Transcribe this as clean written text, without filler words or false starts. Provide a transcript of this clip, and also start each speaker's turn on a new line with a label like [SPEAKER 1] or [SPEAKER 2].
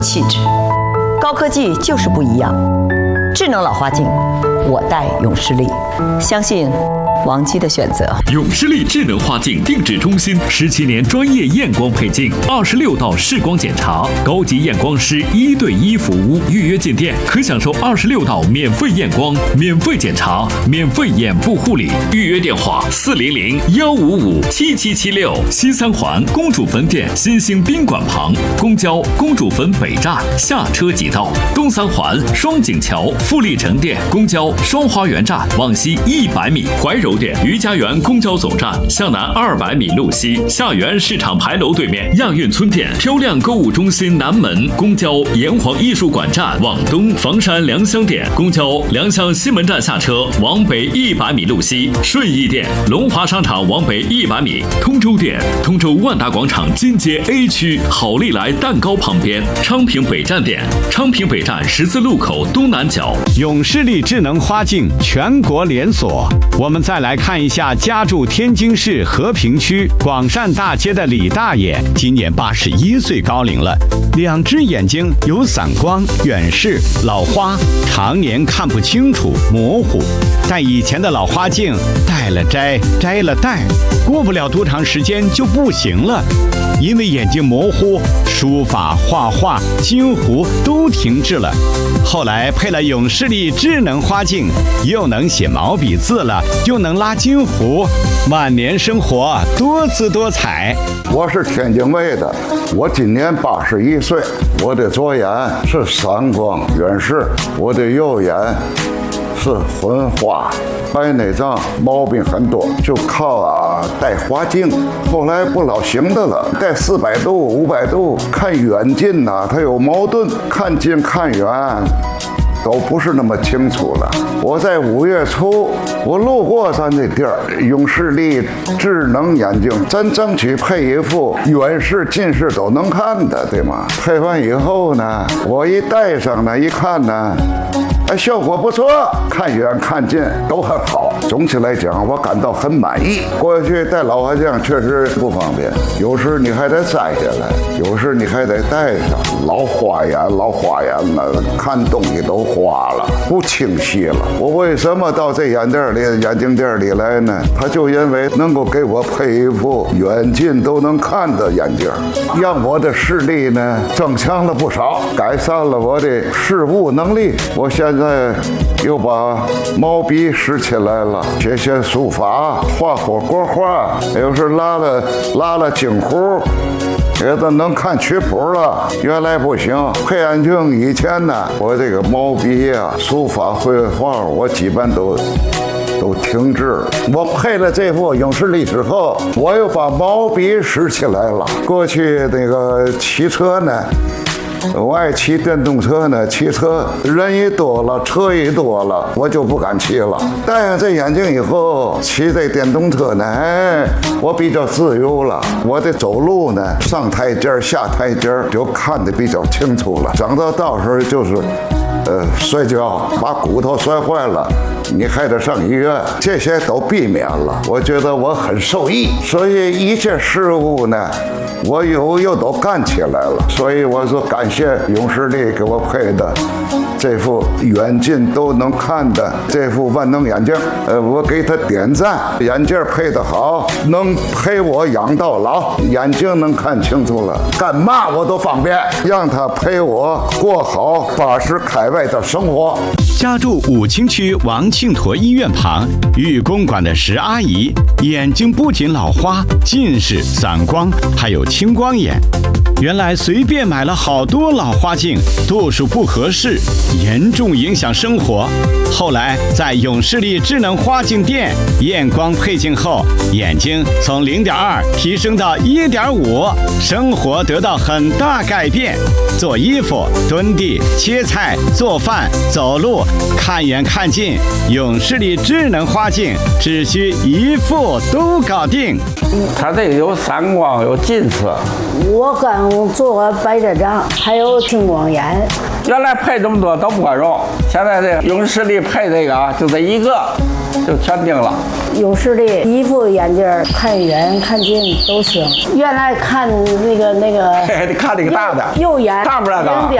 [SPEAKER 1] 气质。高科技就是不一样，智能老花镜，我戴永视力，相信王姬的选择。
[SPEAKER 2] 永视力智能花镜定制中心17年专业验光配镜，26道视光检查，高级验光师1对1服务，预约进店可享受26道免费验光、免费检查、免费眼部护理。预约电话400-155-7776，西三环公主坟店新兴宾馆旁，公交公主坟北站下车即到；东三环双井桥富力城店公交双花园站往西100米，怀柔店余家园公交总站向南200米路西，下园市场牌楼对面亚运村店漂亮购物中心南门，公交炎黄艺术馆站往东，房山良乡店公交良乡西门站下车往北100米路西，顺义店龙华商场往北100米，通州店通州万达广场金街 A 区好利来蛋糕旁边，昌平北站店昌平北站十字路口东南角。
[SPEAKER 3] 永视力智能花镜全国连锁。我们再来看一下家住天津市和平区广善大街的李大爷，今年81岁高龄了，2只眼睛有散光、远视、老花，常年看不清楚、模糊。戴以前的老花镜戴了摘，摘了戴，过不了多长时间就不行了。因为眼睛模糊，书法、画画、金糊都停滞了。后来配了永视力智能花镜，又能写毛笔字了，又能拉金糊，晚年生活多姿多彩。
[SPEAKER 4] 我是天津卫的，我今年81岁，我的左眼是散光远视，我的右眼是混花，白内障毛病很多，就靠戴花镜。后来不老行的了，戴400度、500度，看远近它有矛盾，看近看远都不是那么清楚了。我在5月初，我路过咱这地儿，永视力智能眼镜，咱争取配一副远视、近视都能看的，对吗？配完以后呢，我一戴上呢，一看呢，效果不错，看远看近都很好。总体来讲，我感到很满意。过去戴老花镜确实不方便，有时你还得摘下来，有时你还得戴上。老花眼了，看东西都花了，不清晰了。我为什么到这眼镜店里来呢？他就因为能够给我配一副远近都能看的眼镜，让我的视力呢增强了不少，改善了我的视物能力。我现在又把毛笔拾起来了，写书法，画国画，有时拉了金糊，也都能看曲谱了。原来不行，配眼镜以前呢，我这个毛笔书法绘画我基本都停滞了。我配了这副永视力之后，我又把毛笔拾起来了。过去那个骑车呢，我爱骑电动车呢，骑车人一多了，车一多了，我就不敢骑了。戴上这眼镜以后，骑这电动车呢，我比较自由了。我得走路呢，上台阶下台阶就看得比较清楚了。整到时候就是摔跤，把骨头摔坏了，你还得上医院，这些都避免了。我觉得我很受益，所以一切事物呢，我又都干起来了。所以我说感谢永视力给我配的这副远近都能看的这副万能眼镜，我给他点赞。眼镜配得好，能陪我养到老，眼睛能看清楚了，干嘛我都方便，让他陪我过好80开外的生活。
[SPEAKER 3] 家住武清区王庆坨医院旁玉公馆的石阿姨，眼睛不仅老花、近视、散光，还有青光眼。原来随便买了好多老花镜，度数不合适，严重影响生活。后来在永视力智能花镜店验光配镜后，眼睛从0.2提升到1.5，生活得到很大改变。做衣服、蹲地、切菜、做饭、走路，看远看近，永视力智能花镜只需一副都搞定。
[SPEAKER 5] 它这个有散光，有近视。
[SPEAKER 6] 我刚做过白内障，还有青光眼。
[SPEAKER 5] 原来配这么多都不管用，现在这个永视力配这个就这一个， 就全定了。
[SPEAKER 6] 有视力，一副眼镜看远看近都行。原来看那个，
[SPEAKER 5] 得看那个大的，
[SPEAKER 6] 右眼
[SPEAKER 5] 上面那个。